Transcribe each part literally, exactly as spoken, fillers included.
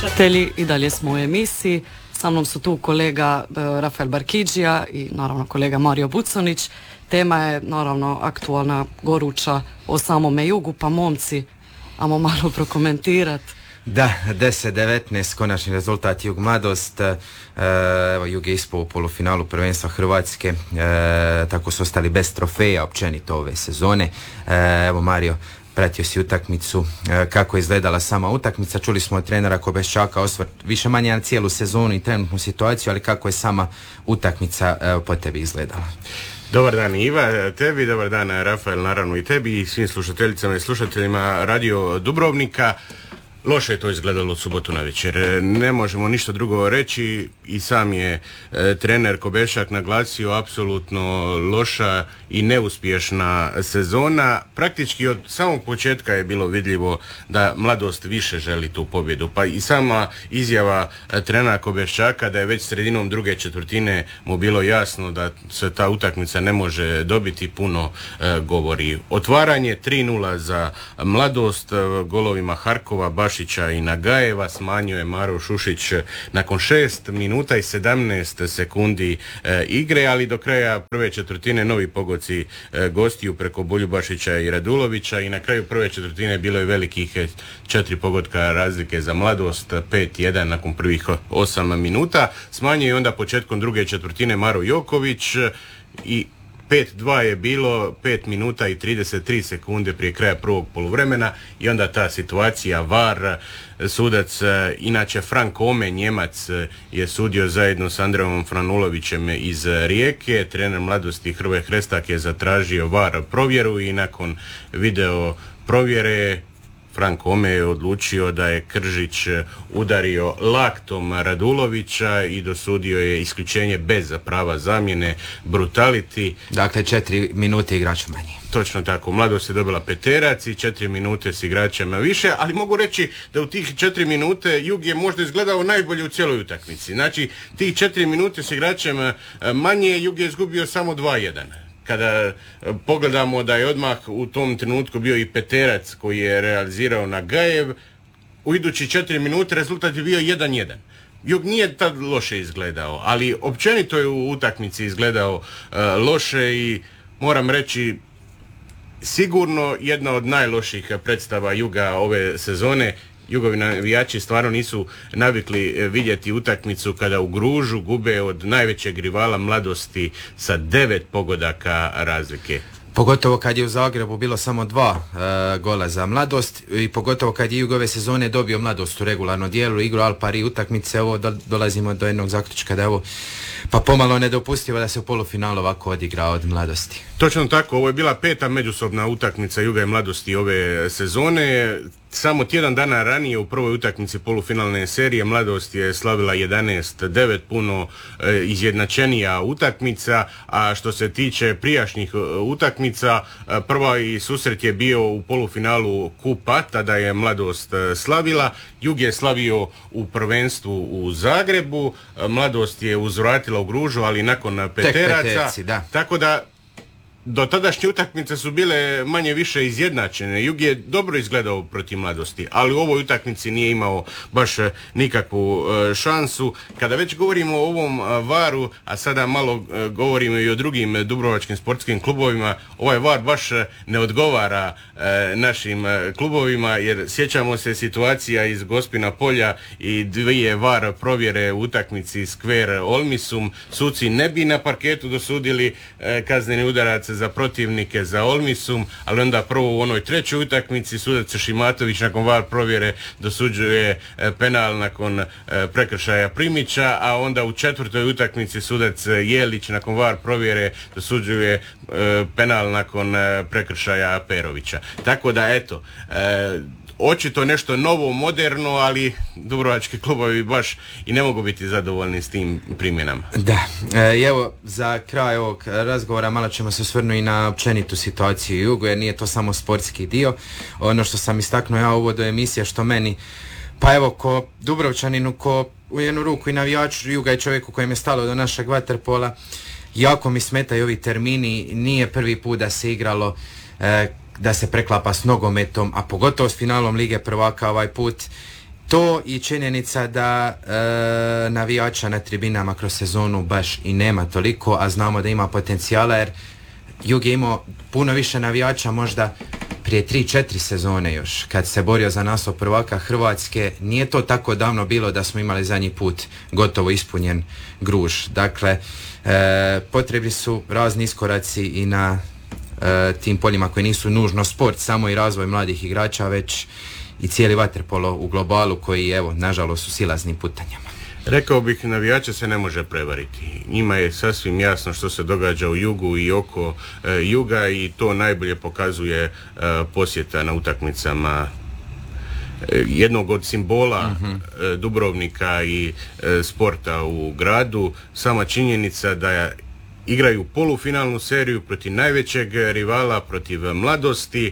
slušatelji, i dalje smo u emisiji. Sa mnom su tu kolega uh, Rafael Barkidžija i naravno kolega Mario Buconić. Tema je naravno aktualna, goruća o samome Jugu, pa momci, ajmo malo prokomentirati. Da, deset devetnaest, konačni rezultat Jug Mladost, e, evo Jug je ispao u polufinalu prvenstva Hrvatske, e, tako su ostali bez trofeja općenito ove sezone. E, evo Mario, pratio si utakmicu, e, kako je izgledala sama utakmica, čuli smo od trenera Kobeščaka osvrt više manje na cijelu sezonu i trenutnu situaciju, ali kako je sama utakmica e, po tebi izgledala? Dobar dan Iva, tebi, dobar dan Rafael, naravno i tebi i svim slušateljicama i slušateljima Radio Dubrovnika. Loše je to izgledalo od subotu na večer. Ne možemo ništa drugo reći i sam je e, trener Kobešak naglasio apsolutno loša i neuspješna sezona. Praktički od samog početka je bilo vidljivo da Mladost više želi tu pobjedu. Pa i sama izjava e, trenera Kobešaka da je već sredinom druge četvrtine mu bilo jasno da se ta utakmica ne može dobiti, puno e, govori. Otvaranje tri nula za Mladost, e, golovima Harkova, Bašića i Nagajeva, smanjio je Maro Šušić nakon šest minuta i sedamnaest sekundi e, igre, ali do kraja prve četvrtine novi pogoci e, gostiju preko Buljubašića i Radulovića i na kraju prve četvrtine bilo je velikih e, četiri pogotka razlike za Mladost, pet jedan nakon prvih osam minuta. Smanjio je onda početkom druge četvrtine Maro Joković i pet dva je bilo pet minuta i trideset tri sekunde prije kraja prvog poluvremena i onda ta situacija V A R, sudac, inače Frank Ome, Njemac, je sudio zajedno s Andrejom Franulovićem iz Rijeke. Trener Mladosti Hrvoje Hrestak je zatražio V A R provjeru i nakon video provjere Frank Ome je odlučio da je Kržić udario laktom Radulovića i dosudio je isključenje bez prava zamjene, brutality. Dakle, četiri minute igrača manje. Točno tako, Mladost je dobila peterac i četiri minute s igračama više, ali mogu reći da u tih četiri minute Jug je možda izgledao najbolje u cijeloj utakmici. Znači, tih četiri minute s igračama manje, Jug je izgubio samo dva jedan. Kada pogledamo da je odmah u tom trenutku bio i peterac koji je realizirao Nagajev, u idući četiri minute rezultat je bio jedan jedan. Jug nije tad loše izgledao, ali općenito je u utakmici izgledao uh, loše i moram reći sigurno jedna od najloših predstava Juga ove sezone. Jugovi navijači stvarno nisu navikli vidjeti utakmicu kada u Gružu gube od najvećeg rivala Mladosti sa devet pogodaka razlike. Pogotovo kad je u Zagrebu bilo samo dva uh, gola za Mladost i pogotovo kad je Jug ove sezone dobio Mladost u regularno dijelu, igru al pari utakmice, ovo do, dolazimo do jednog zaključka da je ovo pa pomalo nedopustivo da se u polufinalu ovako odigra od Mladosti. Točno tako, ovo je bila peta međusobna utakmica Juga i Mladosti ove sezone. Samo tjedan dana ranije u prvoj utakmici polufinalne serije Mladost je slavila jedanaest devet, puno e, izjednačenija utakmica, a što se tiče prijašnjih e, utakmica, e, prva i susret je bio u polufinalu Kupa, tada je Mladost e, slavila, Jug je slavio u prvenstvu u Zagrebu, e, Mladost je uzvratila u Gružu, ali nakon peteraca, peterci, da. Tako da do tadašnje utakmice su bile manje više izjednačene. Jug je dobro izgledao protiv Mladosti, ali u ovoj utakmici nije imao baš nikakvu e, šansu. Kada već govorimo o ovom V A R-u, a sada malo e, govorimo i o drugim dubrovačkim sportskim klubovima, ovaj V A R baš ne odgovara e, našim e, klubovima, jer sjećamo se situacija iz Gospina polja i dvije V A R provjere u utakmici Skver Olmisum. Suci ne bi na parketu dosudili e, kazneni udarac za protivnike za Olmisum, ali onda prvo u onoj trećoj utakmici sudac Šimatović nakon V A R provjere dosuđuje penal nakon prekršaja Primića, a onda u četvrtoj utakmici sudac Jelić nakon V A R provjere dosuđuje penal nakon prekršaja Perovića. Tako da eto, očito nešto novo, moderno, ali dubrovački klubovi baš i ne mogu biti zadovoljni s tim primjenama. Da, e, evo za kraj ovog razgovora malo ćemo se osvrnuti i na općenitu situaciju u Jugu, jer nije to samo sportski dio. Ono što sam istaknuo ja u uvodu emisije, što meni, pa evo ko Dubrovčaninu, ko u jednu ruku i navijaču Juga i čovjeku kojem je stalo do našeg vaterpola, jako mi smetaju ovi termini. Nije prvi put da se igralo e, da se preklapa s nogometom, a pogotovo s finalom Lige prvaka ovaj put. To i činjenica da e, navijača na tribinama kroz sezonu baš i nema toliko, a znamo da ima potencijala jer Jug je imao puno više navijača možda prije tri četiri sezone još, kad se borio za naslov prvaka Hrvatske. Nije to tako davno bilo da smo imali zadnji put gotovo ispunjen Gruž. Dakle, e, potrebni su razni iskoraci i na e, tim poljima koji nisu nužno sport, samo i razvoj mladih igrača, već i cijeli vaterpolo u globalu koji, evo, nažalost, u silaznim putanjama. Rekao bih, navijača se ne može prevariti. Njima je sasvim jasno što se događa u Jugu i oko e, Juga i to najbolje pokazuje e, posjeta na utakmicama e, jednog od simbola mm-hmm. e, Dubrovnika i e, sporta u gradu. Sama činjenica da igraju polufinalnu seriju protiv najvećeg rivala, protiv Mladosti,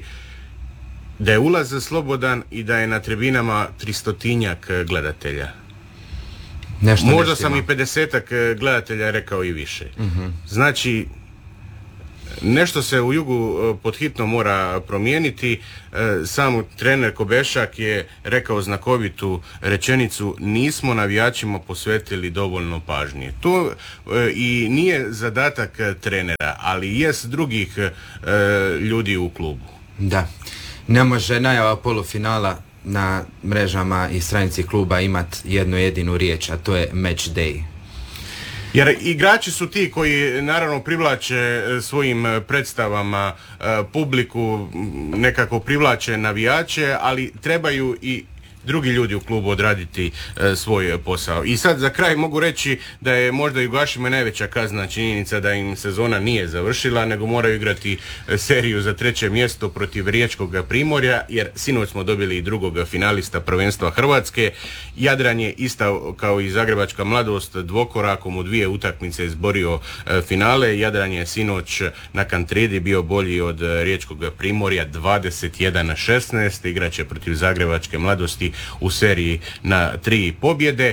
da je ulaz slobodan i da je na tribinama tristotinjak gledatelja. Nešto Možda neštima. sam i pedesetak gledatelja rekao i više. Mm-hmm. Znači, nešto se u Jugu pod hitno mora promijeniti. Sam trener Kobešak je rekao znakovitu rečenicu: nismo navijačima posvetili dovoljno pažnje. To i nije zadatak trenera, ali jest drugih ljudi u klubu. Da. Ne može najava polufinala na mrežama i stranici kluba imat jednu jedinu riječ, a to je match day. Jer igrači su ti koji naravno privlače svojim predstavama publiku, nekako privlače navijače, ali trebaju i drugi ljudi u klubu odraditi e, svoj posao. I sad za kraj mogu reći da je možda Jugašima najveća kazna činjenica da im sezona nije završila, nego moraju igrati e, seriju za treće mjesto protiv Riječkog Primorja, jer sinoć smo dobili i drugog finalista prvenstva Hrvatske. Jadran je isto kao i Zagrebačka Mladost dvokorakom u dvije utakmice izborio e, finale. Jadran je sinoć na Kantridi bio bolji od Riječkog Primorja dvadeset jedan šesnaest. Igraće protiv Zagrebačke Mladosti u seriji na tri pobjede.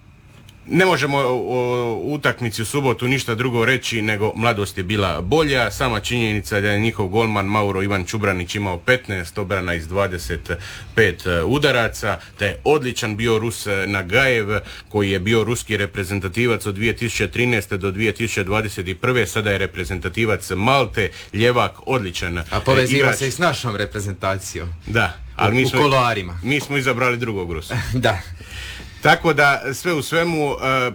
Ne možemo o utakmici u subotu ništa drugo reći nego Mladost je bila bolja. Sama činjenica da je njihov golman Mauro Ivan Čubranić imao petnaest obrana iz dvadeset pet udaraca, da je odličan bio Rus Nagajev koji je bio ruski reprezentativac od dvije tisuće trinaeste do dvije tisuće dvadeset prve. Sada je reprezentativac Malte, ljevak, odličan. A poveziva se i s našom reprezentacijom. Da, ali mi smo, u koloarima. Mi smo izabrali drugog Rusa. Da. Tako da sve u svemu uh,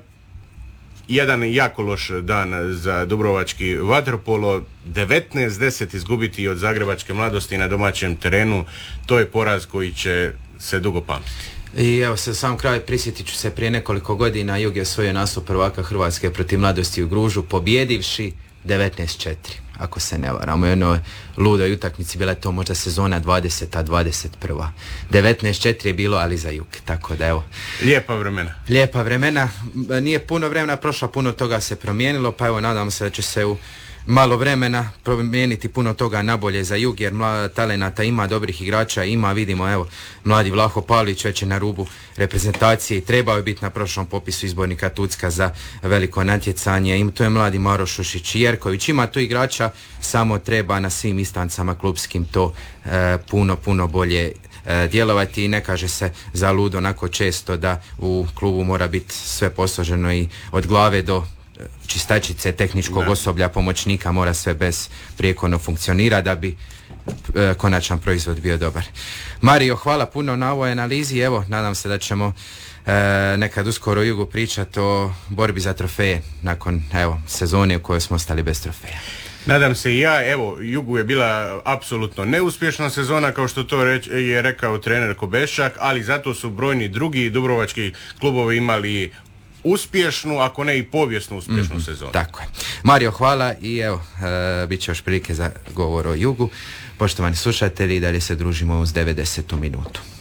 jedan jako loš dan za dubrovački vaterpolo. devetnaest deset izgubiti od Zagrebačke Mladosti na domaćem terenu, to je poraz koji će se dugo pamtiti. I evo se sam kraj, prisjetit ću se, prije nekoliko godina Jug je osvojio naslov prvaka Hrvatske protiv Mladosti u Gružu, pobjedivši devetnaest četiri. Ako se ne varamo, u jednoj ludoj utakmici bila je to možda sezona dvadeseta dvadeset prva. devetnaest četiri je bilo, ali za Jug, tako da evo. Lijepa vremena. Lijepa vremena, nije puno vremena prošlo, puno toga se promijenilo, pa evo nadam se da će se u malo vremena promijeniti puno toga nabolje za Jug, jer mla, talenata ima, dobrih igrača ima, vidimo evo, mladi Vlaho Pavlić već je na rubu reprezentacije i trebao je biti na prošlom popisu izbornika Tucka za veliko natjecanje. I to je mladi Maro Šušić i Jerković, ima tu igrača, samo treba na svim instancama klubskim to e, puno, puno bolje e, djelovati i ne kaže se za ludo onako često da u klubu mora biti sve posloženo i od glave do čistačice, tehničkog da. osoblja, pomoćnika, mora sve besprijekorno funkcionira da bi e, konačan proizvod bio dobar. Mario, hvala puno na ovoj analizi, evo, nadam se da ćemo e, nekad uskoro u Jugu pričati o borbi za trofeje nakon, evo, sezone u kojoj smo ostali bez trofeja. Nadam se i ja, evo, Jugu je bila apsolutno neuspješna sezona, kao što to reč, je rekao trener Kobešak, ali zato su brojni drugi dubrovački klubovi imali uspješnu, ako ne i povijesnu uspješnu mm-hmm, sezonu. Tako je. Mario, hvala i evo, e, bit će još prilike za govor o Jugu. Poštovani slušatelji, dalje se družimo uz devedesetu minutu.